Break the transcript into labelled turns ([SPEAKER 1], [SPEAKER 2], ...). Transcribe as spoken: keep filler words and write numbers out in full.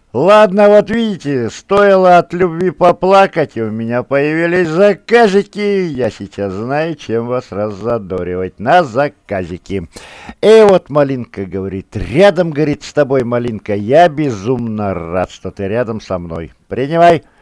[SPEAKER 1] Ладно, вот видите, стоило от любви поплакать, и у меня появились заказики. Я сейчас знаю, чем вас раззадоривать. На заказики. И вот Малинка говорит, рядом, говорит, с тобой, Малинка, я безумно рад, что ты рядом со мной. Принимай.